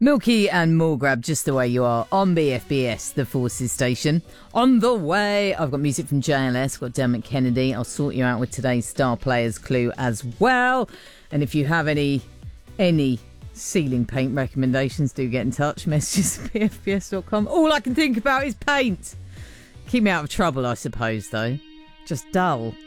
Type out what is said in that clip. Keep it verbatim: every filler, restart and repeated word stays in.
Milky and Morgrab, just the way you are, on B F B S, the Forces Station. On the way, I've got music from J L S, got Dermot Kennedy. I'll sort you out with today's Star Players clue as well. And if you have any any ceiling paint recommendations, do get in touch. Messages at b f b s dot com. All I can think about is paint. Keep me out of trouble, I suppose, though. Just dull.